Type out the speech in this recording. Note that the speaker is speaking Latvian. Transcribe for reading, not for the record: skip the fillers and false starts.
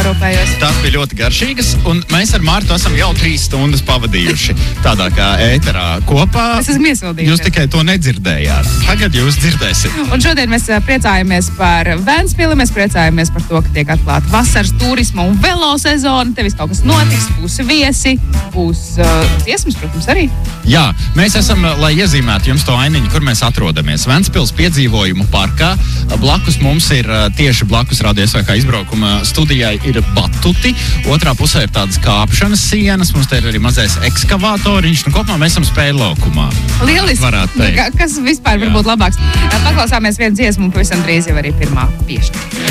norūpējos. Tās bija ļoti garšīgas, un mēs ar Martu esam jau 3 stundas pavadījuši tādā kā ēterā kopā. Es esmu iesildījušies. Jūs tikai to nedzirdējāt. Tagad jūs dzirdēsiet. Un šodien mēs priecājamies par Ventspili, mēs priecājamies par to, ka tiek atklāta vasaras turisma un velo sezona. Te viss kaut kas notiks, būs viesi, būs dziesmas, protams, arī. Jā, mēs esam, lai iezīmētu jums to ainiņu, kur mēs atrodamies. Ventspils piedzīvojumu parkā. Blakus mums ir, tieši blakus Radio SVH izbraukuma studijai ir batuti. Otrā pusē ir tādas kāpšanas sienas. Mums te ir arī mazais ekskavātoriņš. Nu, kopumā mēs esam spēļu laukumā. Lieliski. Kas vispār var būt labāks? Paklausāmies vienu dziesmu un pavisam drīz jau arī pirmā piešķi.